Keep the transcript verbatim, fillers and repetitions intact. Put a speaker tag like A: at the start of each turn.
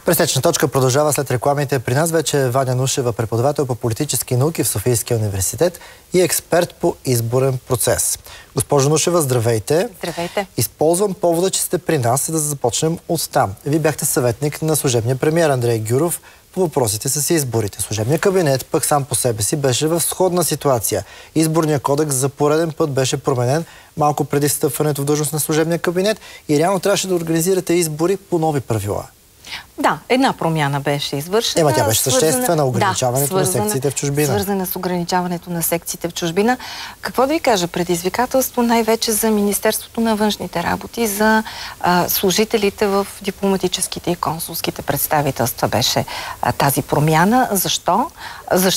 A: Пресечна точка продължава след рекламите. При нас вече е Ваня Нушева, преподавател по политически науки в Софийския университет и експерт по изборен процес. Госпожо Нушева, здравейте.
B: Здравейте.
A: Използвам повода, че сте при нас, да започнем от там. Вие бяхте съветник на служебния премиер Андрей Гюров по въпросите с изборите. Служебният кабинет пък сам по себе си беше в сходна ситуация. Изборният кодекс за пореден път беше променен малко преди встъпването в длъжност на служебния кабинет и реално трябваше да организирате избори по нови правила.
B: Да, една промяна беше извършена.
A: Ема тя беше съществена, ограничаването
B: да,
A: на секциите в чужбина.
B: Свързана с ограничаването на секциите в чужбина. Какво да ви кажа? Предизвикателство най-вече за Министерството на външните работи, за а, служителите в дипломатическите и консулските представителства беше а, тази промяна. Защо? Защо?